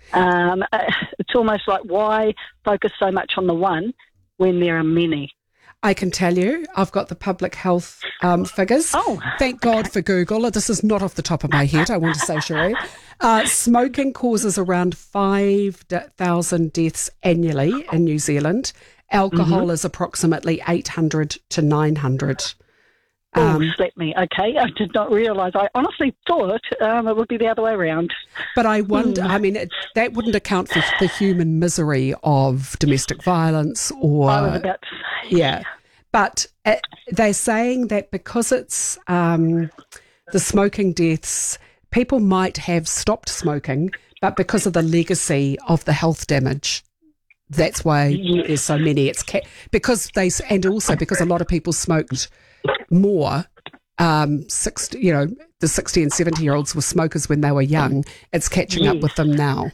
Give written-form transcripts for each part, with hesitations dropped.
It's almost like, why focus so much on the one when there are many? I can tell you, I've got the public health figures. Oh, thank God for Google. This is not off the top of my head, I want to say, Sheree. Smoking causes around 5,000 deaths annually in New Zealand. Alcohol is approximately 800 to 900. Slap me. Okay, I did not realise. I honestly thought it would be the other way around. But I wonder, I mean, that wouldn't account for the human misery of domestic violence or... I was about to say. Yeah. But they're saying that because it's the smoking deaths, people might have stopped smoking, but because of the legacy of the health damage, that's why there's so many. It's because a lot of people smoked more. 60, the 60 and 70-year-olds were smokers when they were young. It's catching up with them now.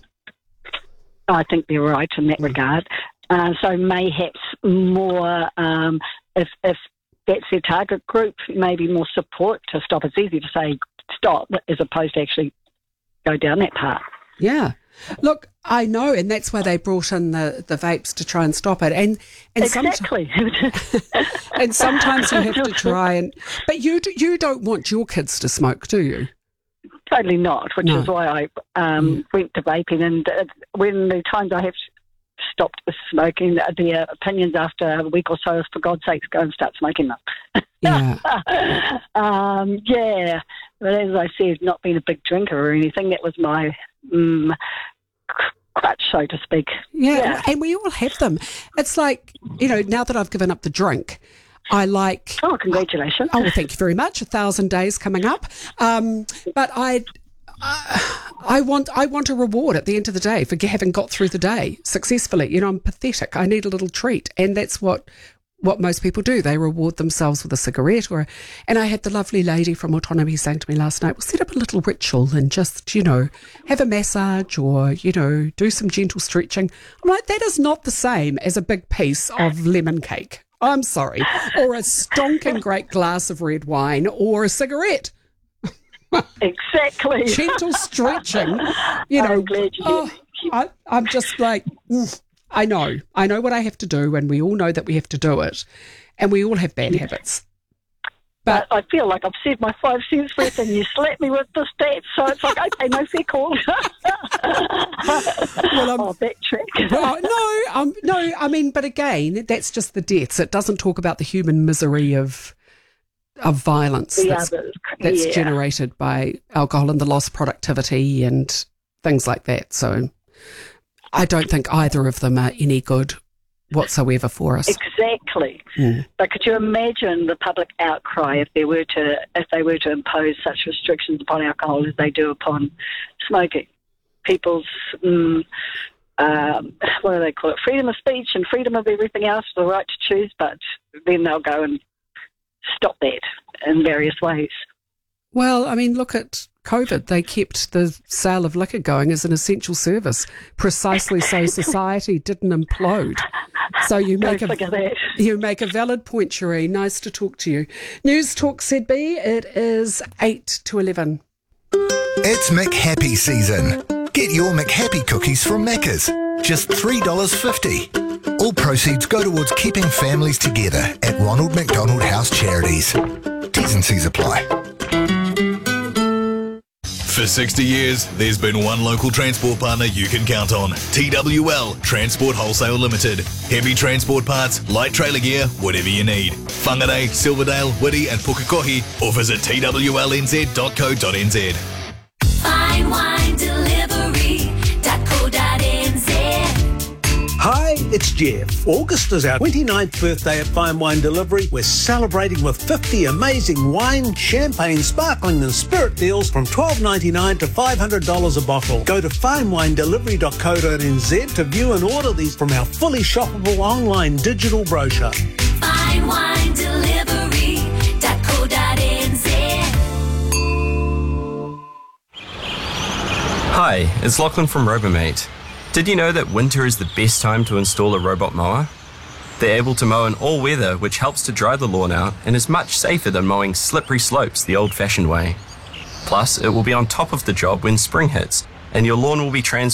I think they're right in that regard. So mayhaps more, if that's their target group, maybe more support to stop. It's easy to say stop as opposed to actually go down that path. Yeah. Look, I know, and that's why they brought in the vapes to try and stop it. And exactly. And sometimes you have to try but you don't want your kids to smoke, do you? Totally not, which is why I went to vaping. And when the times I have stopped smoking, their opinions after a week or so is, for God's sakes, go and start smoking them. Yeah. Yeah. But as I said, not being a big drinker or anything, that was my crutch, so to speak. Yeah, and we all have them. It's like, now that I've given up the drink, I like... Oh, congratulations. Oh, well, thank you very much. 1,000 days coming up. But I want a reward at the end of the day for having got through the day successfully. I'm pathetic. I need a little treat. And that's what most people do. They reward themselves with a cigarette and I had the lovely lady from Autonomy saying to me last night, we'll set up a little ritual and just, have a massage or, do some gentle stretching. I'm like, that is not the same as a big piece of lemon cake. I'm sorry. Or a stonking great glass of red wine or a cigarette. Exactly. Gentle stretching. I'm glad you did. I'm just like... I know what I have to do, and we all know that we have to do it, and we all have bad habits. But I feel like I've said my 5 cents worth, and you slapped me with the stats, so it's like, okay, no fair call. Backtrack. No, I mean, but again, that's just the deaths. It doesn't talk about the human misery of violence that's generated by alcohol and the lost productivity and things like that. So I don't think either of them are any good whatsoever for us. Exactly. But could you imagine the public outcry if they were to impose such restrictions upon alcohol as they do upon smoking? People's what do they call it? Freedom of speech and freedom of everything else, the right to choose, but then they'll go and stop that in various ways. Well, I mean, look at COVID. They kept the sale of liquor going as an essential service, precisely so society didn't implode. So you make a valid point, Sheree. Nice to talk to you. News Talk ZB, it is 8 to 11. It's McHappy season. Get your McHappy cookies from Macca's. Just $3.50. All proceeds go towards keeping families together at Ronald McDonald House Charities. T's and C's apply. For 60 years, there's been one local transport partner you can count on. TWL Transport Wholesale Limited. Heavy transport parts, light trailer gear, whatever you need. Whangarei, Silverdale, Whitty and Pukekohe, or visit twlnz.co.nz. Fine wine delivery.co.nz. Hi, it's Jeff. August is our 29th birthday at Fine Wine Delivery. We're celebrating with 50 amazing wine, champagne, sparkling and spirit deals from $12.99 to $500 a bottle. Go to finewinedelivery.co.nz to view and order these from our fully shoppable online digital brochure. finewinedelivery.co.nz. Hi, it's Lachlan from Robomate. Did you know that winter is the best time to install a robot mower? They're able to mow in all weather, which helps to dry the lawn out and is much safer than mowing slippery slopes the old-fashioned way. Plus, it will be on top of the job when spring hits, and your lawn will be